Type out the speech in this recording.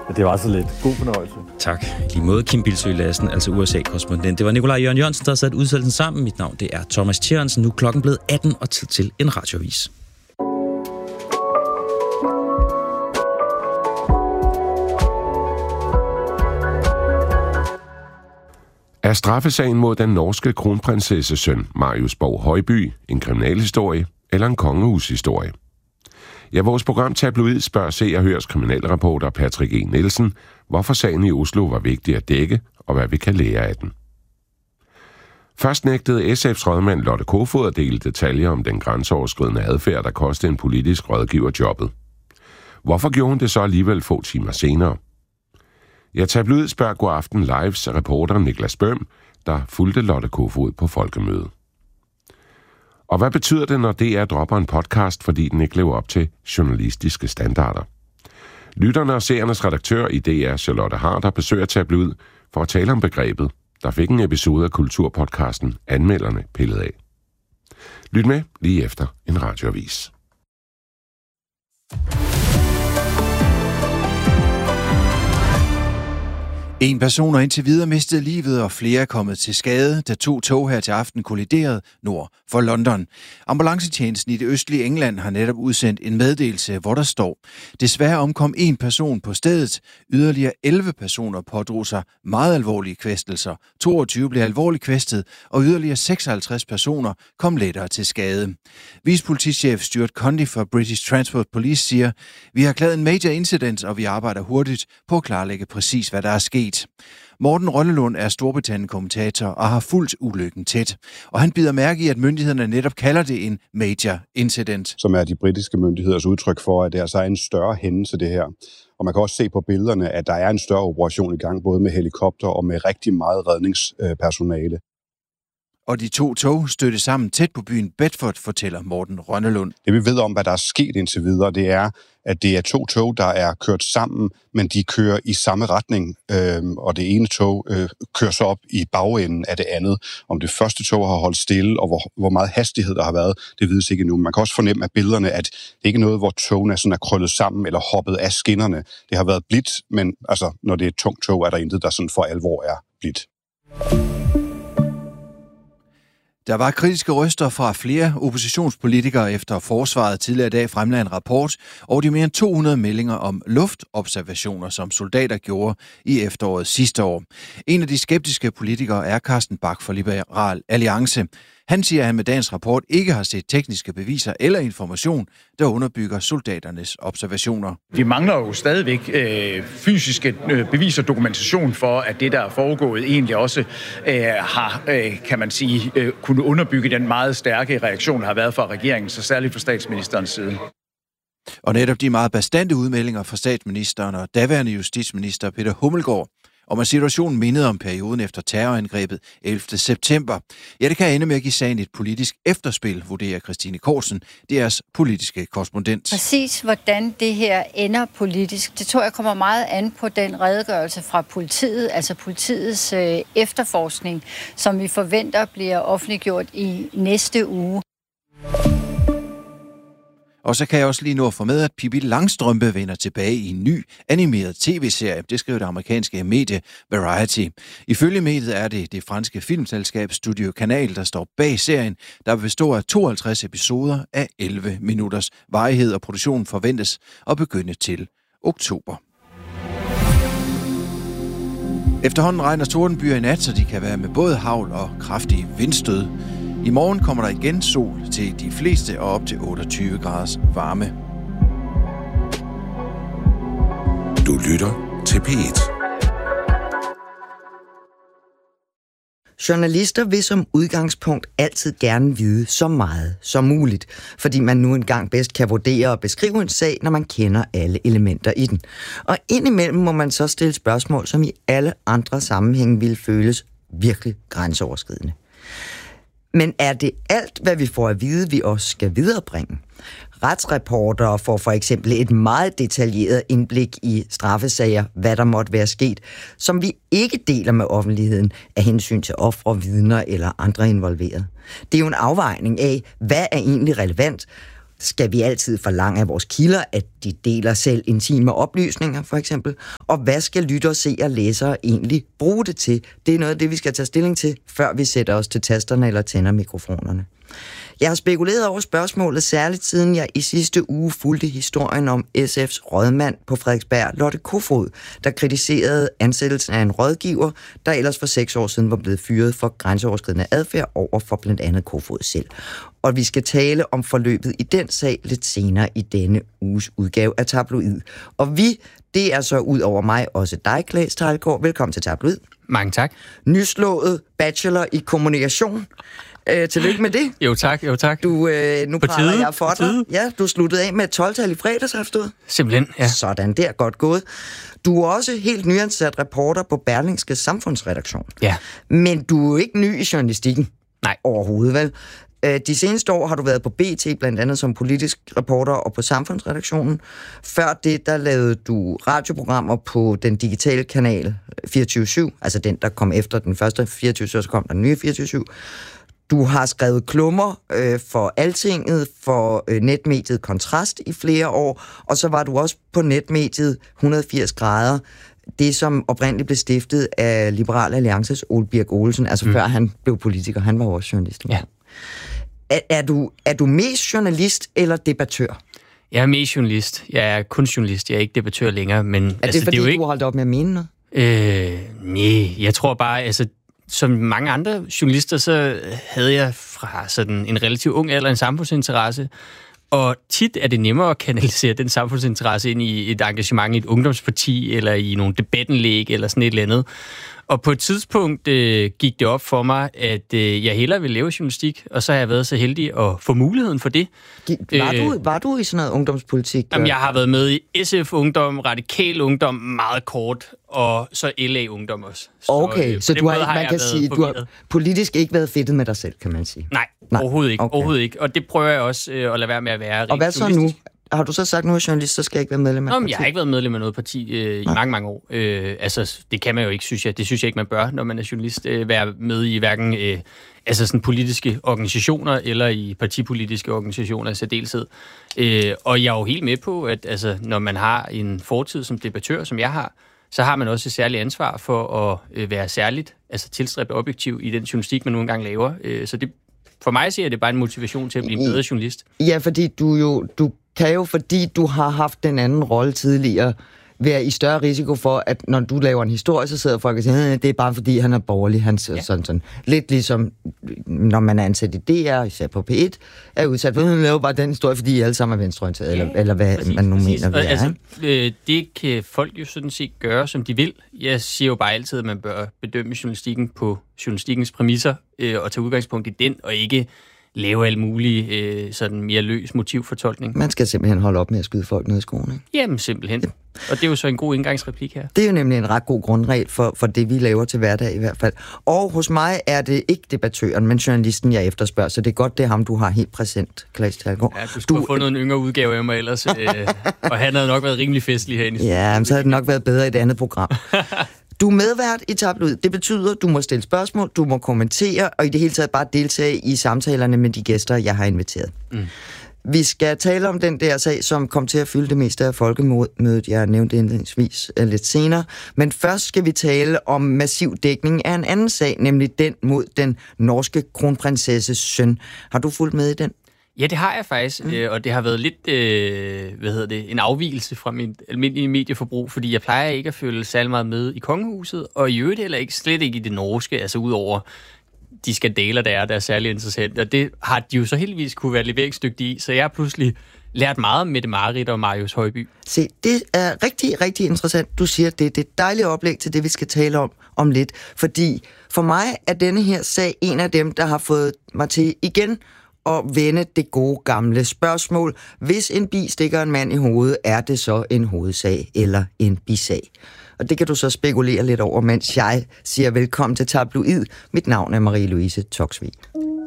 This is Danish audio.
Det var så lidt. God fornøjelse. Tak. Lige måde Kim Bilsøe Lassen, altså USA-korrespondent. Det var Nikolaj Jørgen Jørgensen, der har sat udsendelsen sammen. Mit navn, det er Thomas Tjørnsen. Nu er klokken blevet 18 og tid til en radioavis. Er straffesagen mod den norske kronprinsesses søn, Marius Borg Højby, en kriminalhistorie eller en kongehushistorie? Ja, vores program Tabloid spørger Se og Hørs kriminalreporter Patrick E. Nielsen, hvorfor sagen i Oslo var vigtig at dække, og hvad vi kan lære af den. Først nægtede SF's rådmand Lotte Kofod at dele detaljer om den grænseoverskridende adfærd, der kostede en politisk rådgiver jobbet. Hvorfor gjorde hun det så alligevel få timer senere? Jeg Tabloid spørger God Aften Lives reporter Niklas Bøhm, der fulgte Lotte Kofod på folkemødet. Og hvad betyder det, når DR dropper en podcast, fordi den ikke lever op til journalistiske standarder? Lytterne og seernes redaktør i DR, Charlotte Harder, besøger Tabloid for at tale om begrebet, der fik en episode af kulturpodcasten Anmelderne pillet af. Lyt med lige efter en radioavis. En person har indtil videre mistet livet, og flere er kommet til skade, da 2 tog her til aften kolliderede nord for London. Ambulancetjenesten i det østlige England har netop udsendt en meddelelse, hvor der står: desværre omkom 1 person på stedet. Yderligere 11 personer pådrog sig meget alvorlige kvæstelser. 22 blev alvorligt kvæstet, og yderligere 56 personer kom lettere til skade. Vicepolitichef Stuart Condy fra British Transport Police siger: vi har klaret en major incident, og vi arbejder hurtigt på at klarlægge præcis, hvad der er sket. Morten Rønnelund er Storbritannien-kommentator og har fulgt ulykken tæt. Og han bider mærke i, at myndighederne netop kalder det en major incident. Som er de britiske myndigheders udtryk for, at det altså er en større hændelse, det her. Og man kan også se på billederne, at der er en større operation i gang, både med helikopter og med rigtig meget redningspersonale. Og de 2 tog stødte sammen tæt på byen Bedford, fortæller Morten Rønnelund. Det vi ved om, hvad der er sket indtil videre, det er, at det er 2 tog, der er kørt sammen, men de kører i samme retning. Og det ene tog kører så op i bagenden af det andet. Om det første tog har holdt stille, og hvor meget hastighed der har været, det vides ikke endnu. Man kan også fornemme af billederne, at det ikke er noget, hvor togene er krøllet sammen eller hoppet af skinnerne. Det har været blidt, men altså, når det er et tungt tog, er der intet, der sådan for alvor er blidt. Der var kritiske røster fra flere oppositionspolitikere efter forsvaret tidligere i dag fremlagde en rapport over de mere end 200 meldinger om luftobservationer, som soldater gjorde i efteråret sidste år. En af de skeptiske politikere er Carsten Bach fra Liberal Alliance. Han siger, at han med dagens rapport ikke har set tekniske beviser eller information, der underbygger soldaternes observationer. Vi mangler jo stadigvæk fysiske beviser og dokumentation for, at det, der er foregået, egentlig også har, kan man sige, kunne underbygge den meget stærke reaktion, der har været fra regeringen, så særligt fra statsministerens side. Og netop de meget bastante udmeldinger fra statsministeren og daværende justitsminister Peter Hummelgaard om at situationen mindede om perioden efter terrorangrebet 11. september. Ja, det kan ende med at give sagen et politisk efterspil, vurderer Christine Korsen, deres politiske korrespondent. Præcis hvordan det her ender politisk, det tror jeg kommer meget an på den redegørelse fra politiet, altså politiets efterforskning, som vi forventer bliver offentliggjort i næste uge. Og så kan jeg også lige nå at få med, at Pippi Langstrømpe vender tilbage i en ny animeret tv-serie. Det skriver det amerikanske medie Variety. Ifølge mediet er det franske filmselskab Studio Canal, der står bag serien, der består af 52 episoder af 11 minutters varighed, og produktionen forventes at begynde til oktober. Efterhånden regner tordenbyer i nat, så de kan være med både hagl og kraftige vindstød. I morgen kommer der igen sol til de fleste og op til 28 graders varme. Du lytter til P1. Journalister vil som udgangspunkt altid gerne vide så meget som muligt, fordi man nu engang bedst kan vurdere og beskrive en sag, når man kender alle elementer i den. Og indimellem må man så stille spørgsmål, som i alle andre sammenhænge vil føles virkelig grænseoverskridende. Men er det alt, hvad vi får at vide, vi også skal viderebringe? Retsreportere får for eksempel et meget detaljeret indblik i straffesager, hvad der måtte være sket, som vi ikke deler med offentligheden af hensyn til ofre, vidner eller andre involveret. Det er jo en afvejning af, hvad er egentlig relevant, Skal vi altid forlange af vores kilder, at de deler selv intime oplysninger, for eksempel? Og hvad skal lyttere, seere og læsere egentlig bruge det til? Det er noget af det, vi skal tage stilling til, før vi sætter os til tasterne eller tænder mikrofonerne. Jeg har spekuleret over spørgsmålet, særligt siden jeg i sidste uge fulgte historien om SF's rådmand på Frederiksberg, Lotte Kofod, der kritiserede ansættelsen af en rådgiver, der ellers for 6 år siden var blevet fyret for grænseoverskridende adfærd over for blandt andet Kofod selv. Og vi skal tale om forløbet i den sag lidt senere i denne uges udgave af Tabloid. Og det er så ud over mig også dig, Claes Teilgaard. Velkommen til Tabloid. Mange tak. Nyslået bachelor i kommunikation. Tillykke med det. Jo tak. Nu praler jeg for dig. Ja, du sluttede af med et 12-tal i fredags, har jeg forstået. Simpelthen, ja. Sådan, det er godt gået. Du er også helt nyansat reporter på Berlingske Samfundsredaktion. Ja. Men du er ikke ny i journalistikken. Nej. Overhovedet, vel? De seneste år har du været på BT, blandt andet som politisk reporter og på Samfundsredaktionen. Før det, der lavede du radioprogrammer på den digitale kanal 24/7, altså den, der kom efter den første 24/7, så kom der den nye 24/7. Du har skrevet klummer for Altinget, for netmediet Kontrast i flere år, og så var du også på netmediet 180 grader, det som oprindeligt blev stiftet af Liberal Alliances Ole Birk Olesen, altså før han blev politiker. Han var også journalist. Ja. Er du mest journalist eller debattør? Jeg er mest journalist. Jeg er kun journalist. Jeg er ikke debattør længere. Men, er det fordi, det er jo ikke... du har holdt op med at mene noget? Nej, jeg tror bare, som mange andre journalister, så havde jeg fra sådan en relativt ung alder en samfundsinteresse. Og tit er det nemmere at kanalisere den samfundsinteresse ind i et engagement i et ungdomsparti, eller i nogle debattenlæg, eller sådan et eller andet. Og på et tidspunkt gik det op for mig, at jeg hellere ville lave journalistik, og så har jeg været så heldig at få muligheden for det. Var du i sådan noget ungdomspolitik? Jamen, jeg har været med i SF Ungdom, Radikal Ungdom meget kort, og så LA Ungdom også. Så du har politisk ikke været fedtet med dig selv, kan man sige? Nej. Overhovedet ikke. Og det prøver jeg også at lade være med at være. Og hvad så nu? Har du så sagt, nu er journalist, så skal jeg ikke være medlem af et parti? Jeg har ikke været medlem af noget parti i mange år. Det kan man jo ikke, synes jeg. Det synes jeg ikke, man bør, når man er journalist. Være med i hverken sådan politiske organisationer eller i partipolitiske organisationer i særdeleshed. Og jeg er jo helt med på, at når man har en fortid som debattør, som jeg har, så har man også et særligt ansvar for at være særligt, tilstræbe objektiv i den journalistik, man nu engang laver. Så det, for mig siger det bare en motivation til at blive en bedre journalist. Ja, fordi du kan jo, fordi du har haft den anden rolle tidligere, være i større risiko for, at når du laver en historie, så sidder folk og siger, det er bare fordi, han er borgerlig. Sådan. Lidt ligesom, når man er ansat i DR, især på P1, er udsat for, at han laver bare den historie, fordi I alle sammen er venstreorienterede, eller hvad man nu mener, vi er. Det kan folk jo sådan set gøre, som de vil. Jeg siger jo bare altid, at man bør bedømme journalistikken på journalistikkens præmisser, og tage udgangspunkt i den, og ikke lave alle mulige sådan mere løs motivfortolkning. Man skal simpelthen holde op med at skyde folk ned i skoene, ikke? Jamen, simpelthen. Ja. Og det er jo så en god indgangsreplik her. Det er jo nemlig en ret god grundregel for det, vi laver til hverdag i hvert fald. Og hos mig er det ikke debattøren, men journalisten, jeg efterspørger, så det er godt, det er ham, du har helt præsent, Claes Teilgaard. Ja, du skulle have fundet en yngre udgave af mig ellers, og han havde nok været rimelig festlig herinde. Ja, men så havde det nok været bedre i et andet program. Du er medvært i Tabloid. Det betyder, at du må stille spørgsmål, du må kommentere, og i det hele taget bare deltage i samtalerne med de gæster, jeg har inviteret. Vi skal tale om den der sag, som kom til at fylde det meste af folkemødet, jeg nævnte indledningsvis lidt senere. Men først skal vi tale om massiv dækning af en anden sag, nemlig den mod den norske kronprinsesses søn. Har du fulgt med i den? Ja, det har jeg faktisk, og det har været lidt en afvigelse fra mit almindelige medieforbrug, fordi jeg plejer ikke at følge særlig meget med i kongehuset, og i øvrigt heller ikke, slet ikke i det norske, udover de skandaler, der er særlig interessant, og det har de jo så heldigvis kunne være leveringsdygtige i, så jeg har pludselig lært meget om Mette Marit og Marius Højby. Se, det er rigtig, rigtig interessant, du siger det. Det er et dejligt oplæg til det, vi skal tale om lidt, fordi for mig er denne her sag en af dem, der har fået mig til igen og vende det gode gamle spørgsmål. Hvis en bi stikker en mand i hovedet, er det så en hovedsag eller en bisag? Og det kan du så spekulere lidt over, mens jeg siger velkommen til Tabloid. Mit navn er Marie-Louise Toksvig.